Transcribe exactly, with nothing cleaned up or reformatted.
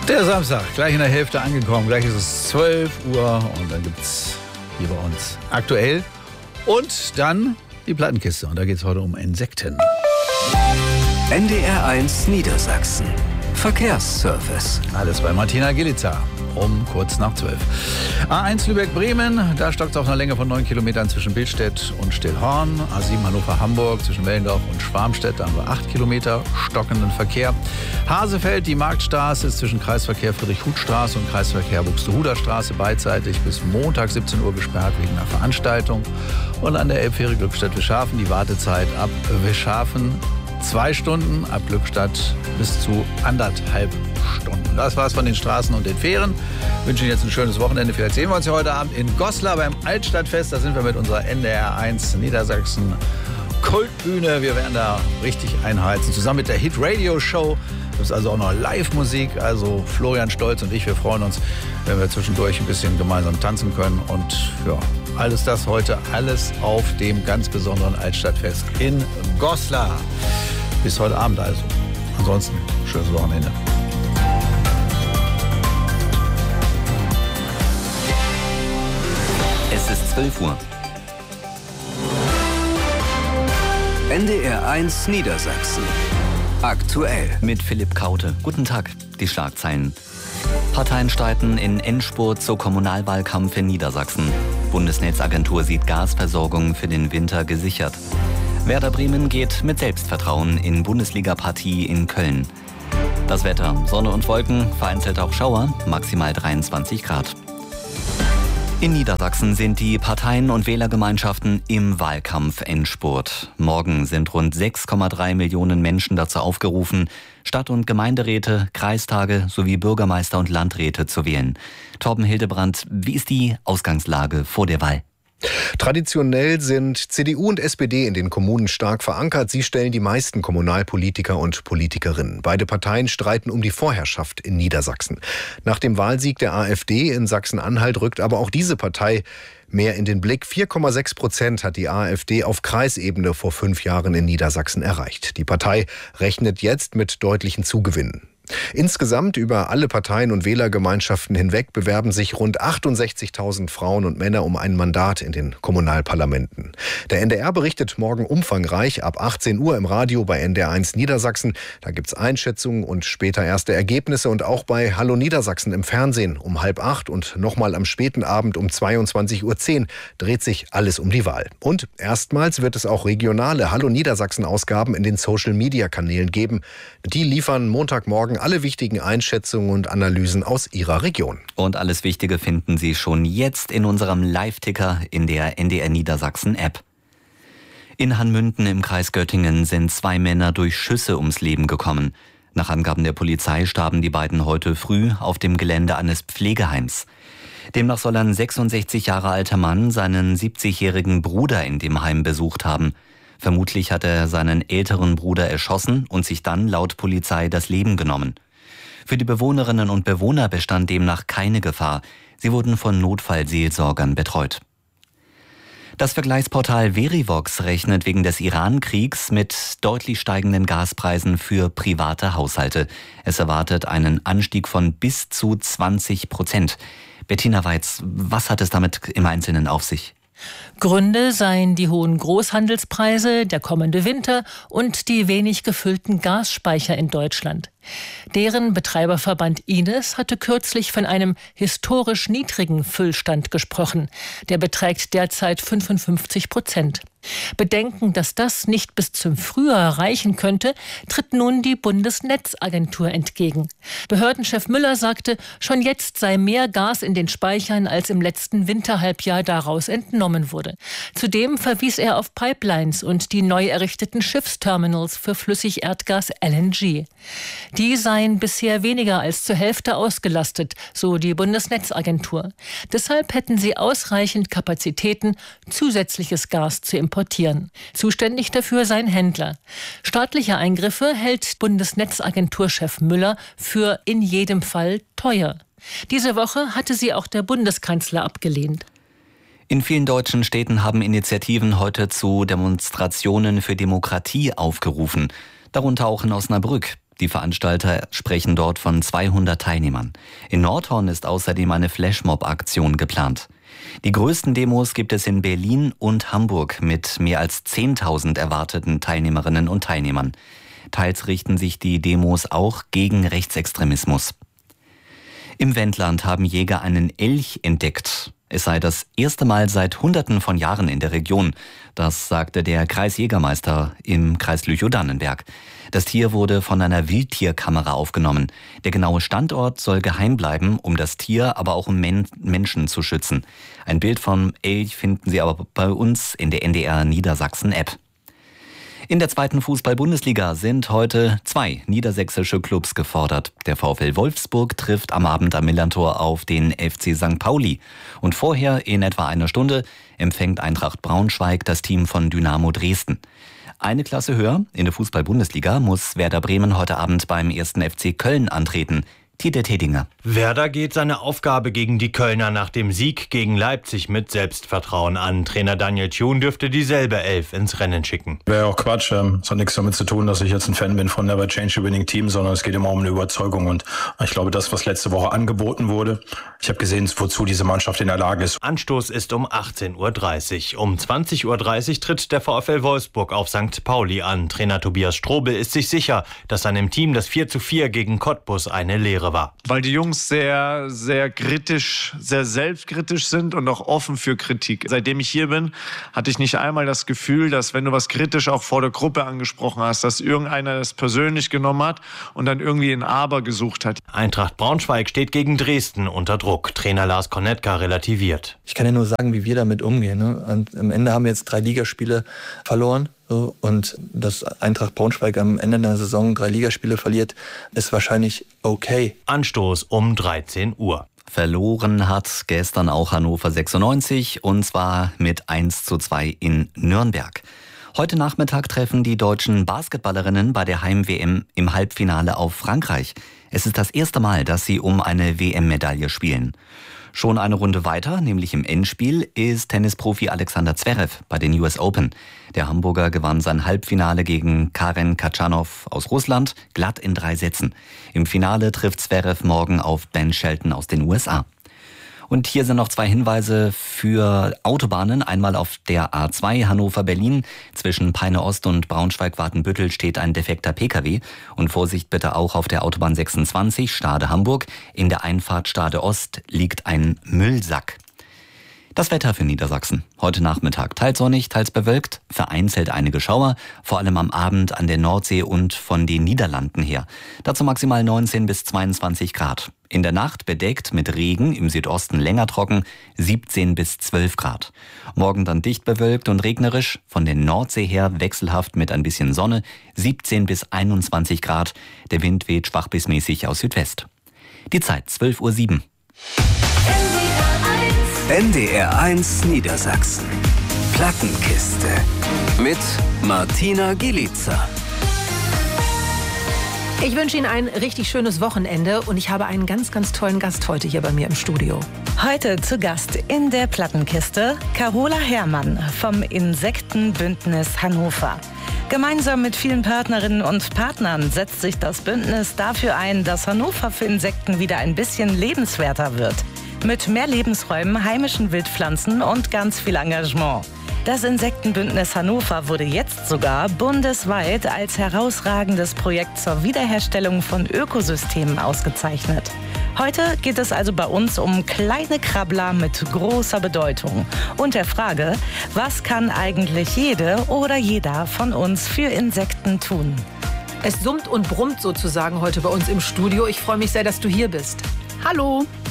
Der Samstag, gleich in der Hälfte angekommen. Gleich ist es zwölf Uhr und dann gibt es hier bei uns aktuell. Und dann die Plattenkiste. Und da geht es heute um Insekten. N D R eins Niedersachsen. Verkehrsservice. Alles bei Martina Gilitzer. Um kurz nach zwölf. A eins Lübeck-Bremen, da stockt es auf einer Länge von neun Kilometern zwischen Billstedt und Stillhorn. A sieben Hannover-Hamburg zwischen Mellendorf und Schwarmstedt, da haben wir acht Kilometer stockenden Verkehr. Hasefeld, die Marktstraße ist zwischen Kreisverkehr Friedrich-Huth-Straße und Kreisverkehr Buxtehuder Straße beidseitig bis Montag siebzehn Uhr gesperrt wegen einer Veranstaltung. Und an der Elbfähre Glückstadt-Wischhafen die Wartezeit ab Wischhafen zwei Stunden, ab Glückstadt bis zu anderthalb Stunden. Das war's von den Straßen und den Fähren. Ich wünsche Ihnen jetzt ein schönes Wochenende. Vielleicht sehen wir uns ja heute Abend in Goslar beim Altstadtfest. Da sind wir mit unserer N D R eins Niedersachsen Kultbühne. Wir werden da richtig einheizen. Zusammen mit der Hit Radio Show. Das ist also auch noch Live-Musik. Also Florian Stolz und ich, wir freuen uns, wenn wir zwischendurch ein bisschen gemeinsam tanzen können. Und ja, alles das heute, alles auf dem ganz besonderen Altstadtfest in Goslar. Bis heute Abend also. Ansonsten, schönes Wochenende. Es ist zwölf Uhr. N D R eins Niedersachsen. Aktuell. Mit Philipp Kaute. Guten Tag. Die Schlagzeilen. Parteien streiten in Endspurt zur Kommunalwahlkampf in Niedersachsen. Bundesnetzagentur sieht Gasversorgung für den Winter gesichert. Werder Bremen geht mit Selbstvertrauen in Bundesliga-Partie in Köln. Das Wetter: Sonne und Wolken, vereinzelt auch Schauer, maximal dreiundzwanzig Grad. In Niedersachsen sind die Parteien und Wählergemeinschaften im Wahlkampf-Endspurt. Morgen sind rund sechs Komma drei Millionen Menschen dazu aufgerufen, Stadt- und Gemeinderäte, Kreistage sowie Bürgermeister und Landräte zu wählen. Torben Hildebrandt, wie ist die Ausgangslage vor der Wahl? Traditionell sind C D U und S P D in den Kommunen stark verankert. Sie stellen die meisten Kommunalpolitiker und Politikerinnen. Beide Parteien streiten um die Vorherrschaft in Niedersachsen. Nach dem Wahlsieg der AfD in Sachsen-Anhalt rückt aber auch diese Partei mehr in den Blick. vier Komma sechs Prozent hat die AfD auf Kreisebene vor fünf Jahren in Niedersachsen erreicht. Die Partei rechnet jetzt mit deutlichen Zugewinnen. Insgesamt über alle Parteien und Wählergemeinschaften hinweg bewerben sich rund achtundsechzigtausend Frauen und Männer um ein Mandat in den Kommunalparlamenten. Der N D R berichtet morgen umfangreich ab achtzehn Uhr im Radio bei N D R eins Niedersachsen. Da gibt's Einschätzungen und später erste Ergebnisse und auch bei Hallo Niedersachsen im Fernsehen um halb acht und nochmal am späten Abend um zweiundzwanzig Uhr zehn dreht sich alles um die Wahl. Und erstmals wird es auch regionale Hallo Niedersachsen-Ausgaben in den Social-Media-Kanälen geben. Die liefern Montagmorgen alle wichtigen Einschätzungen und Analysen aus Ihrer Region. Und alles Wichtige finden Sie schon jetzt in unserem Live-Ticker in der N D R Niedersachsen-App. In Hanmünden im Kreis Göttingen sind zwei Männer durch Schüsse ums Leben gekommen. Nach Angaben der Polizei starben die beiden heute früh auf dem Gelände eines Pflegeheims. Demnach soll ein sechsundsechzig Jahre alter Mann seinen siebzigjährigen Bruder in dem Heim besucht haben. Vermutlich hat er seinen älteren Bruder erschossen und sich dann laut Polizei das Leben genommen. Für die Bewohnerinnen und Bewohner bestand demnach keine Gefahr. Sie wurden von Notfallseelsorgern betreut. Das Vergleichsportal Verivox rechnet wegen des Iran-Kriegs mit deutlich steigenden Gaspreisen für private Haushalte. Es erwartet einen Anstieg von bis zu zwanzig Prozent. Bettina Weiz, was hat es damit im Einzelnen auf sich? Gründe seien die hohen Großhandelspreise, der kommende Winter und die wenig gefüllten Gasspeicher in Deutschland. Deren Betreiberverband Ines hatte kürzlich von einem historisch niedrigen Füllstand gesprochen. Der beträgt derzeit fünfundfünfzig Prozent. Bedenken, dass das nicht bis zum Frühjahr reichen könnte, tritt nun die Bundesnetzagentur entgegen. Behördenchef Müller sagte, schon jetzt sei mehr Gas in den Speichern, als im letzten Winterhalbjahr daraus entnommen wurde. Zudem verwies er auf Pipelines und die neu errichteten Schiffsterminals für Flüssigerdgas L N G. Die seien bisher weniger als zur Hälfte ausgelastet, so die Bundesnetzagentur. Deshalb hätten sie ausreichend Kapazitäten, zusätzliches Gas zu importieren. Zuständig dafür seien Händler. Staatliche Eingriffe hält Bundesnetzagenturchef Müller für in jedem Fall teuer. Diese Woche hatte sie auch der Bundeskanzler abgelehnt. In vielen deutschen Städten haben Initiativen heute zu Demonstrationen für Demokratie aufgerufen. Darunter auch in Osnabrück. Die Veranstalter sprechen dort von zweihundert Teilnehmern. In Nordhorn ist außerdem eine Flashmob-Aktion geplant. Die größten Demos gibt es in Berlin und Hamburg mit mehr als zehntausend erwarteten Teilnehmerinnen und Teilnehmern. Teils richten sich die Demos auch gegen Rechtsextremismus. Im Wendland haben Jäger einen Elch entdeckt. Es sei das erste Mal seit Hunderten von Jahren in der Region. Das sagte der Kreisjägermeister im Kreis Lüchow-Dannenberg. Das Tier wurde von einer Wildtierkamera aufgenommen. Der genaue Standort soll geheim bleiben, um das Tier, aber auch um Men- Menschen zu schützen. Ein Bild vom Elch finden Sie aber bei uns in der N D R Niedersachsen-App. In der zweiten Fußball-Bundesliga sind heute zwei niedersächsische Clubs gefordert. Der VfL Wolfsburg trifft am Abend am Millantor auf den F C Sankt Pauli. Und vorher, in etwa einer Stunde, empfängt Eintracht Braunschweig das Team von Dynamo Dresden. Eine Klasse höher in der Fußball-Bundesliga muss Werder Bremen heute Abend beim ersten F C Köln antreten. Tite Tedinger. Werder geht seine Aufgabe gegen die Kölner nach dem Sieg gegen Leipzig mit Selbstvertrauen an. Trainer Daniel Thun dürfte dieselbe Elf ins Rennen schicken. Wäre auch Quatsch. Es hat nichts damit zu tun, dass ich jetzt ein Fan bin von Never Change a Winning Team, sondern es geht immer um eine Überzeugung. Und ich glaube, das, was letzte Woche angeboten wurde, ich habe gesehen, wozu diese Mannschaft in der Lage ist. Anstoß ist um achtzehn Uhr dreißig. Um zwanzig Uhr dreißig tritt der VfL Wolfsburg auf Sankt Pauli an. Trainer Tobias Strobel ist sich sicher, dass seinem Team das vier zu vier gegen Cottbus eine Lehre war. Weil die Jungs sehr, sehr kritisch, sehr selbstkritisch sind und auch offen für Kritik. Seitdem ich hier bin, hatte ich nicht einmal das Gefühl, dass wenn du was kritisch auch vor der Gruppe angesprochen hast, dass irgendeiner das persönlich genommen hat und dann irgendwie ein Aber gesucht hat. Eintracht Braunschweig steht gegen Dresden unter Druck. Trainer Lars Konetka relativiert. Ich kann ja nur sagen, wie wir damit umgehen. Ne? Und am Ende haben wir jetzt drei Ligaspiele verloren. So, und dass Eintracht Braunschweig am Ende der Saison drei Ligaspiele verliert, ist wahrscheinlich okay. Anstoß um dreizehn Uhr. Verloren hat gestern auch Hannover sechsundneunzig und zwar mit eins zu zwei in Nürnberg. Heute Nachmittag treffen die deutschen Basketballerinnen bei der Heim-W M im Halbfinale auf Frankreich. Es ist das erste Mal, dass sie um eine W M-Medaille spielen. Schon eine Runde weiter, nämlich im Endspiel, ist Tennisprofi Alexander Zverev bei den U S Open. Der Hamburger gewann sein Halbfinale gegen Karen Khachanov aus Russland glatt in drei Sätzen. Im Finale trifft Zverev morgen auf Ben Shelton aus den U S A. Und hier sind noch zwei Hinweise für Autobahnen. Einmal auf der A zwei Hannover-Berlin. Zwischen Peine Ost und Braunschweig-Watenbüttel steht ein defekter Pkw. Und Vorsicht bitte auch auf der Autobahn sechsundzwanzig Stade-Hamburg. In der Einfahrt Stade Ost liegt ein Müllsack. Das Wetter für Niedersachsen. Heute Nachmittag teils sonnig, teils bewölkt, vereinzelt einige Schauer, vor allem am Abend an der Nordsee und von den Niederlanden her. Dazu maximal neunzehn bis zweiundzwanzig Grad. In der Nacht bedeckt mit Regen, im Südosten länger trocken, siebzehn bis zwölf Grad. Morgen dann dicht bewölkt und regnerisch, von der Nordsee her wechselhaft mit ein bisschen Sonne, siebzehn bis einundzwanzig Grad. Der Wind weht schwach bis mäßig aus Südwest. Die Zeit zwölf Uhr sieben. N D R eins Niedersachsen. Plattenkiste. Mit Martina Gielica. Ich wünsche Ihnen ein richtig schönes Wochenende und ich habe einen ganz, ganz tollen Gast heute hier bei mir im Studio. Heute zu Gast in der Plattenkiste Carola Herrmann vom Insektenbündnis Hannover. Gemeinsam mit vielen Partnerinnen und Partnern setzt sich das Bündnis dafür ein, dass Hannover für Insekten wieder ein bisschen lebenswerter wird. Mit mehr Lebensräumen, heimischen Wildpflanzen und ganz viel Engagement. Das Insektenbündnis Hannover wurde jetzt sogar bundesweit als herausragendes Projekt zur Wiederherstellung von Ökosystemen ausgezeichnet. Heute geht es also bei uns um kleine Krabbler mit großer Bedeutung und der Frage, was kann eigentlich jede oder jeder von uns für Insekten tun? Es summt und brummt sozusagen heute bei uns im Studio. Ich freue mich sehr, dass du hier bist. Hallo!